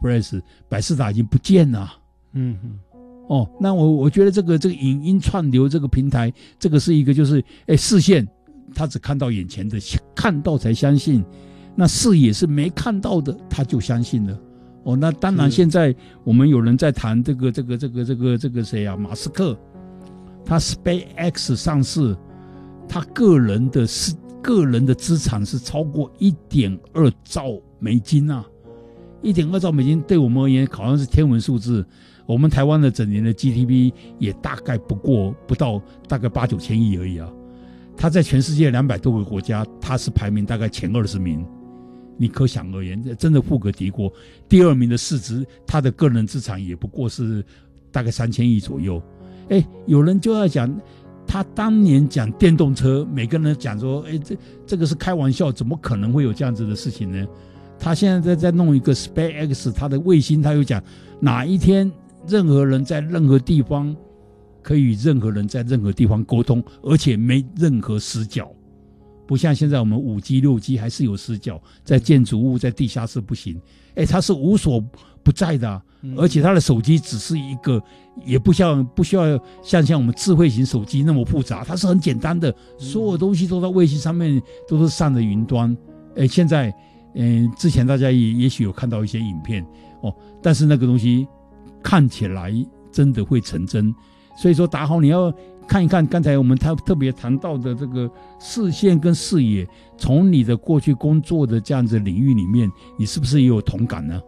Express， 百视达已经不见了。那我觉得这个影音串流这个平台，这个是一个就是视线他只看到眼前的，看到才相信，那视野是没看到的他就相信了。那当然现在我们有人在谈这个谁啊，马斯克，他 SpaceX 上市，他个人的资产是超过 1.2 兆美金啊。1.2 兆美金对我们而言好像是天文数字，我们台湾的整年的 GDP 也大概不到大概8、9千亿而已啊。他在全世界200多个国家，他是排名大概前20名，你可想而言，真的富可敌国。第2名的市值，他的个人资产也不过是大概3000亿左右。有人就要讲，他当年讲电动车，每个人讲说，这个是开玩笑，怎么可能会有这样子的事情呢？他现在在弄一个 SpaceX， 他的卫星，他又讲哪一天任何人在任何地方可以与任何人在任何地方沟通，而且没任何死角，不像现在我们5G、6G 还是有死角，在建筑物、在地下室不行。它是无所不在的啊，而且他的手机只是一个，也不需要像我们智慧型手机那么复杂，它是很简单的，所有东西都在卫星上面，都是上的云端。现在之前大家也许有看到一些影片但是那个东西看起来真的会成真。所以说达豪，你要看一看刚才我们特别谈到的这个视线跟视野，从你的过去工作的这样子领域里面，你是不是也有同感呢？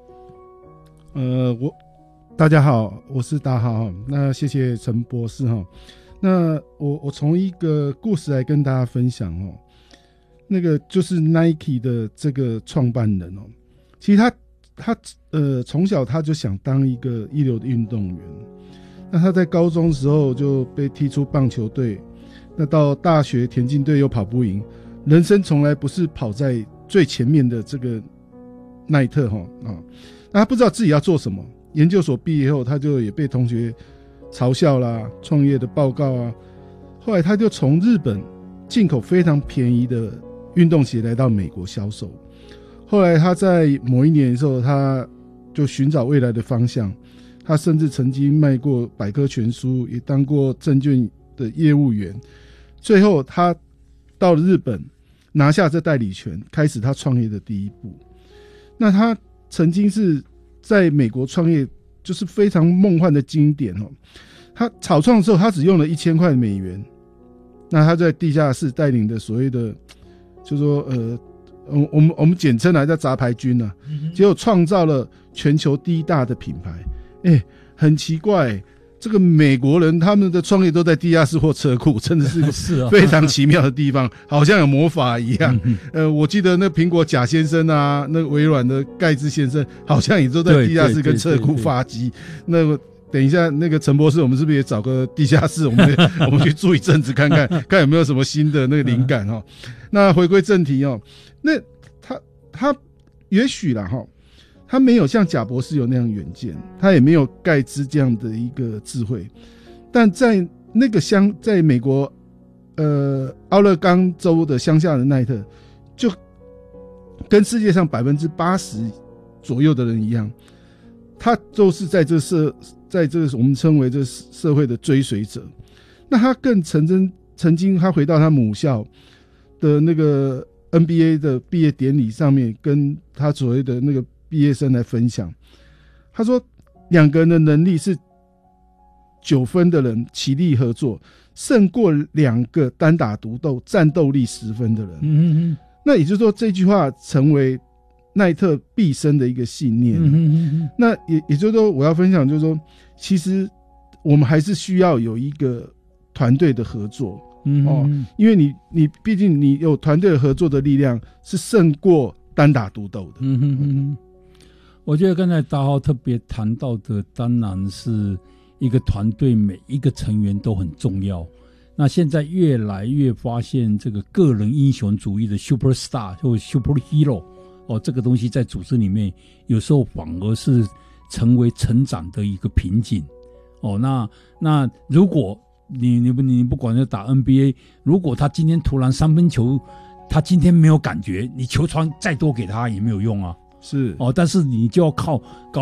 大家好，我是达豪。那谢谢陈博士哈。那我从一个故事来跟大家分享那个就是 Nike 的这个创办人其实他从小他就想当一个一流的运动员。那他在高中的时候就被踢出棒球队，那到大学田径队又跑不赢，人生从来不是跑在最前面的这个奈特那他不知道自己要做什么。研究所毕业后，他就也被同学嘲笑啦，创业的报告啊。后来他就从日本进口非常便宜的运动鞋来到美国销售。后来他在某一年的时候，他就寻找未来的方向。他甚至曾经卖过百科全书，也当过证券的业务员。最后他到了日本，拿下这代理权，开始他创业的第一步。那他曾经是在美国创业，就是非常梦幻的经典他草创的时候，他只用了$1000块。那他在地下室带领的所谓的，就说我们简称来叫杂牌军啊，结果创造了全球第一大的品牌。很奇怪，这个美国人他们的创业都在地下室或车库，真的是一个非常奇妙的地方，好像有魔法一样。我记得那苹果贾先生啊，那个微软的盖茨先生，好像也都在地下室跟车库发迹。那个等一下，那个陈博士，我们是不是也找个地下室，我们去住一阵子看看，看有没有什么新的那个灵感那回归正题那他也许啦他没有像贾博士有那样远见，他也没有盖茨这样的一个智慧，但在那个在美国奥勒冈州的乡下的奈特，就跟世界上80%左右的人一样，他都是在这个我们称为这社会的追随者。那他更曾经他回到他母校的那个 NBA 的毕业典礼上面，跟他所谓的那个毕业生来分享，他说2个人的能力是9分的人齐力合作，胜过2个单打独斗战斗力10分的人。那也就是说，这句话成为奈特毕生的一个信念。那也就是说，我要分享就是说，其实我们还是需要有一个团队的合作。因为你毕竟你有团队合作的力量是胜过单打独斗的。 我觉得刚才达豪特别谈到的，当然是一个团队每一个成员都很重要。那现在越来越发现这个个人英雄主义的 superstar 或 superhero 这个东西在组织里面有时候反而是成为成长的一个瓶颈。那如果你不管是打 NBA， 如果他今天突然3分球他今天没有感觉，你球传再多给他也没有用啊。 是但是你就要靠